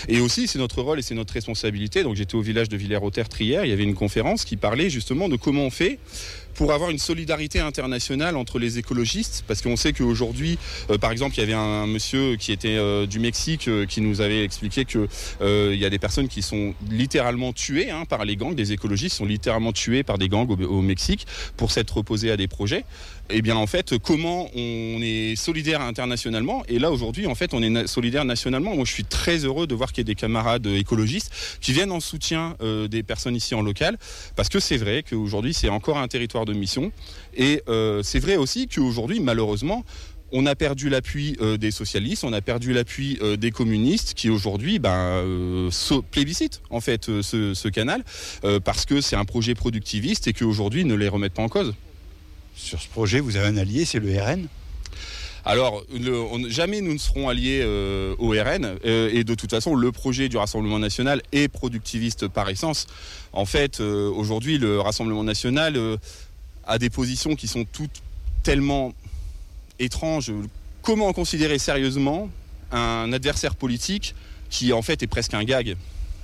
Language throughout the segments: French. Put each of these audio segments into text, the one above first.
Et aussi, c'est notre rôle et c'est notre responsabilité. Donc j'étais au village de Villers-aux-Tertres hier, il y avait une conférence qui parlait justement de comment on fait pour avoir une solidarité internationale entre les écologistes, parce qu'on sait qu'aujourd'hui, par exemple, il y avait un monsieur qui était du Mexique qui nous avait expliqué que il y a des personnes qui sont littéralement tuées par les gangs, des écologistes sont littéralement tués par des gangs au Mexique pour s'être opposés à des projets. Et bien en fait, comment on est solidaire internationalement? Et là aujourd'hui, en fait, on est solidaire nationalement. Moi, je suis très heureux de voir qu'il y a des camarades écologistes qui viennent en soutien des personnes ici en local, parce que c'est vrai qu'aujourd'hui, c'est encore un territoire de mission. Et c'est vrai aussi qu'aujourd'hui, malheureusement, on a perdu l'appui des socialistes, on a perdu l'appui des communistes qui aujourd'hui plébiscitent en fait ce canal parce que c'est un projet productiviste et qu'aujourd'hui ne les remettent pas en cause. Sur ce projet, vous avez un allié, c'est le RN ? Alors, jamais nous ne serons alliés au RN et de toute façon, le projet du Rassemblement national est productiviste par essence. En fait, aujourd'hui, le Rassemblement national a des positions qui sont toutes tellement étranges. Comment considérer sérieusement un adversaire politique qui en fait est presque un gag ?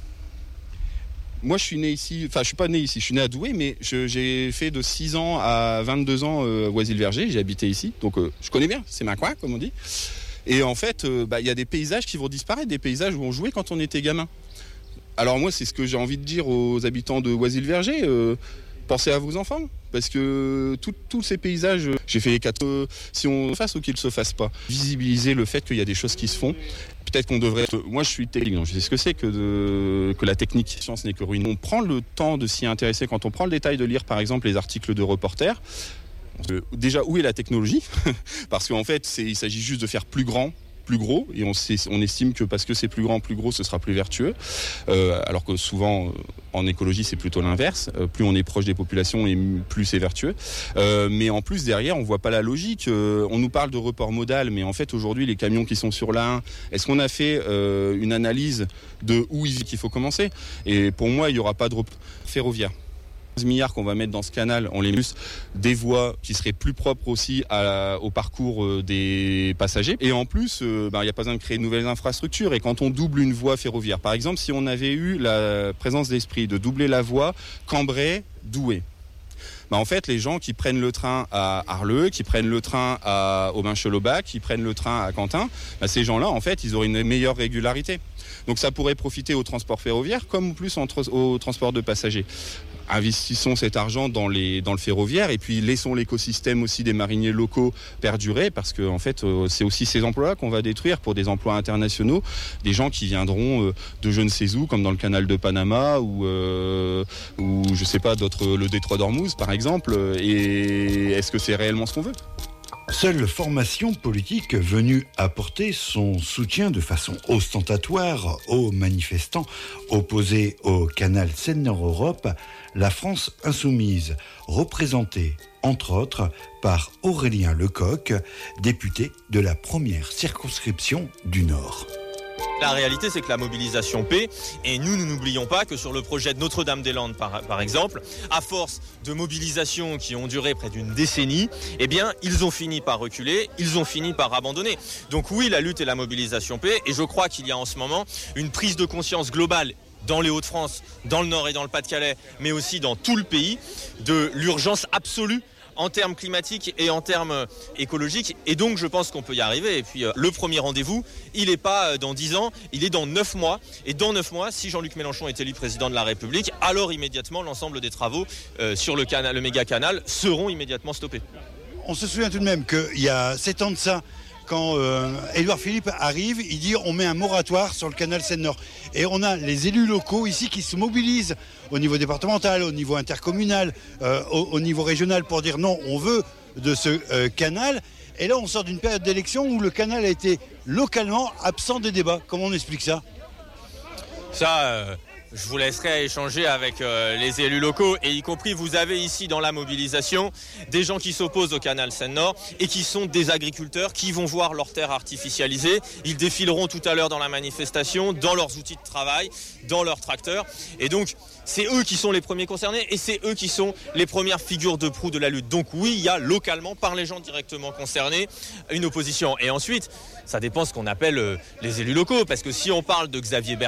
Moi, je suis né ici, enfin, je suis pas né ici, je suis né à Douai, mais j'ai fait de 6 ans à 22 ans Oisille-Verger, j'ai habité ici, donc je connais bien, c'est ma coin, comme on dit. Et en fait, y a des paysages qui vont disparaître, des paysages où on jouait quand on était gamin. Alors moi, c'est ce que j'ai envie de dire aux habitants de Oisille-Verger, pensez à vos enfants, parce que tous ces paysages, j'ai fait les 4, si on fasse ou qu'ils ne se fassent pas, visibiliser le fait qu'il y a des choses qui se font. Peut-être qu'on devrait... Moi, je suis technique, donc je sais ce que c'est que la technique. La science n'est que ruine. On prend le temps de s'y intéresser. Quand on prend le détail de lire, par exemple, les articles de reporters, déjà, où est la technologie ? Parce qu'en fait, il s'agit juste de faire plus grand, plus gros, et on estime que parce que c'est plus grand, plus gros, ce sera plus vertueux, alors que souvent en écologie c'est plutôt l'inverse, plus on est proche des populations et plus c'est vertueux, mais en plus derrière on voit pas la logique, on nous parle de report modal, mais en fait aujourd'hui les camions qui sont sur l'A1, est-ce qu'on a fait une analyse de où il faut commencer ? Et pour moi il y aura pas de report ferroviaire. 15 milliards qu'on va mettre dans ce canal, on les met des voies qui seraient plus propres aussi au parcours des passagers. Et en plus, il n'y a pas besoin de créer de nouvelles infrastructures. Et quand on double une voie ferroviaire, par exemple, si on avait eu la présence d'esprit de doubler la voie Cambrai-Douai, en fait, les gens qui prennent le train à Arleux, qui prennent le train à Aubin-Chelobac, qui prennent le train à Quentin, ces gens-là, en fait, ils auraient une meilleure régularité. Donc ça pourrait profiter au transport ferroviaire comme plus au transport de passagers. Investissons cet argent dans le ferroviaire et puis laissons l'écosystème aussi des mariniers locaux perdurer, parce que en fait c'est aussi ces emplois-là qu'on va détruire pour des emplois internationaux, des gens qui viendront de je ne sais où, comme dans le canal de Panama ou je sais pas d'autres, le détroit d'Ormuz par exemple. Et est-ce que c'est réellement ce qu'on veut ? Seule formation politique venue apporter son soutien de façon ostentatoire aux manifestants opposés au canal Seine-Nord-Europe, la France insoumise, représentée entre autres par Aurélien Lecoq, député de la première circonscription du Nord. La réalité, c'est que la mobilisation paie, et nous n'oublions pas que sur le projet de Notre-Dame-des-Landes, par exemple, à force de mobilisations qui ont duré près d'une décennie, eh bien, ils ont fini par reculer, ils ont fini par abandonner. Donc oui, la lutte et la mobilisation paie, et je crois qu'il y a en ce moment une prise de conscience globale dans les Hauts-de-France, dans le Nord et dans le Pas-de-Calais, mais aussi dans tout le pays, de l'urgence absolue en termes climatiques et en termes écologiques. Et donc, je pense qu'on peut y arriver. Et puis, le premier rendez-vous, il n'est pas dans 10 ans, il est dans 9 mois. Et dans 9 mois, si Jean-Luc Mélenchon est élu président de la République, alors immédiatement, l'ensemble des travaux sur le méga-canal seront immédiatement stoppés. On se souvient tout de même qu'il y a 7 ans de ça, quand Édouard Philippe arrive, il dit on met un moratoire sur le canal Seine-Nord. Et on a les élus locaux ici qui se mobilisent au niveau départemental, au niveau intercommunal, au niveau régional pour dire non, on veut de ce canal. Et là, on sort d'une période d'élection où le canal a été localement absent des débats. Comment on explique ça ? Je vous laisserai échanger avec les élus locaux, et y compris vous avez ici dans la mobilisation des gens qui s'opposent au canal Seine-Nord et qui sont des agriculteurs qui vont voir leurs terres artificialisées. Ils défileront tout à l'heure dans la manifestation, dans leurs outils de travail, dans leurs tracteurs. Et donc, c'est eux qui sont les premiers concernés et c'est eux qui sont les premières figures de proue de la lutte. Donc oui, il y a localement, par les gens directement concernés, une opposition. Et ensuite, ça dépend ce qu'on appelle les élus locaux. Parce que si on parle de Xavier